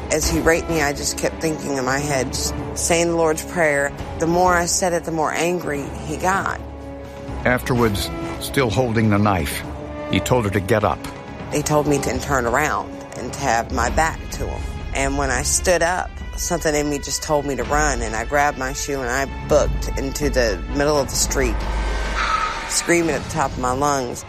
As he raped me, I just kept thinking in my head, just saying the Lord's Prayer. The more I said it, the more angry he got. Afterwards, still holding the knife, he told her to get up. He told me to turn around and to have my back to him. And when I stood up, something in me just told me to run, and I grabbed my shoe and I booked into the middle of the street, screaming at the top of my lungs.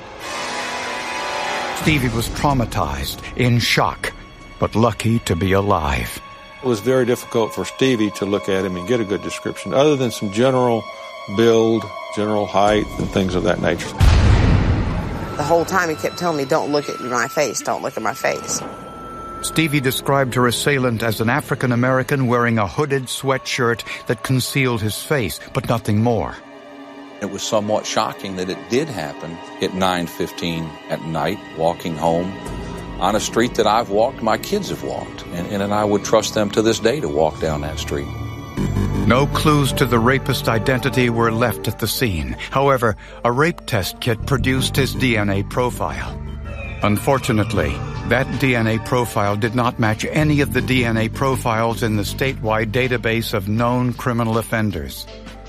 Stevie was traumatized, in shock, but lucky to be alive. It was very difficult for Stevie to look at him and get a good description, other than some general build, general height, and things of that nature. The whole time he kept telling me, don't look at my face, don't look at my face. Stevie described her assailant as an African-American wearing a hooded sweatshirt that concealed his face, but nothing more. It was somewhat shocking that it did happen at 9:15 at night, walking home on a street that I've walked, my kids have walked, and I would trust them to this day to walk down that street. No clues to the rapist's identity were left at the scene. However, a rape test kit produced his DNA profile. Unfortunately, that DNA profile did not match any of the DNA profiles in the statewide database of known criminal offenders.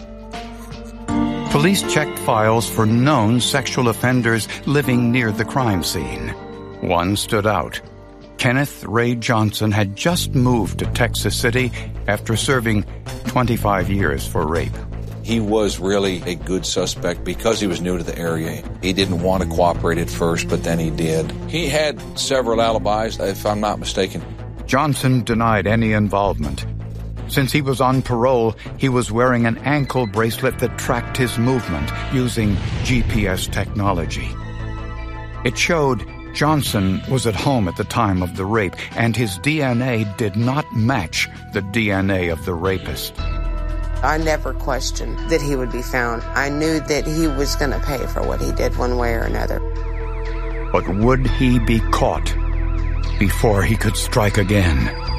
Police checked files for known sexual offenders living near the crime scene. One stood out. Kenneth Ray Johnson had just moved to Texas City after serving 25 years for rape. He was really a good suspect because he was new to the area. He didn't want to cooperate at first, but then he did. He had several alibis, if I'm not mistaken. Johnson denied any involvement. Since he was on parole, he was wearing an ankle bracelet that tracked his movement using GPS technology. It showed Johnson was at home at the time of the rape, and his DNA did not match the DNA of the rapist. I never questioned that he would be found. I knew that he was going to pay for what he did one way or another. But would he be caught before he could strike again?